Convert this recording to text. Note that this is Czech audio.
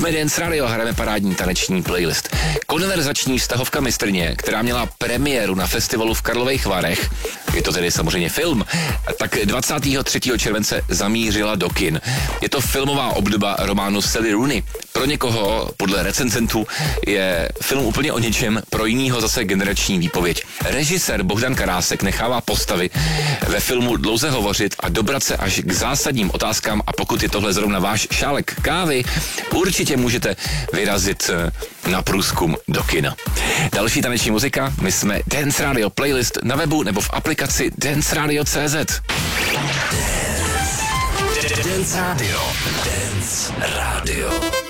jsme Dance Radio, hrajeme parádní taneční playlist. Konverzační vztahovka mistrně, která měla premiéru na festivalu v Karlových Varech, je to tedy samozřejmě film, tak 23. července zamířila do kin. Je to filmová obdoba románu Sally Rooney. Pro někoho, podle recenzentů, je film úplně o něčem, pro jinýho zase generační výpověď. Režisér Bohdan Karásek nechává postavy ve filmu dlouze hovořit a dobrat se až k zásadním otázkám, a pokud je tohle zrovna váš šálek kávy, určitě můžete vyrazit na průzkum do kina. Další taneční muzika, my jsme Dance Radio playlist na webu nebo v aplikaci danceradio.cz. Dance Radio. Dance Radio.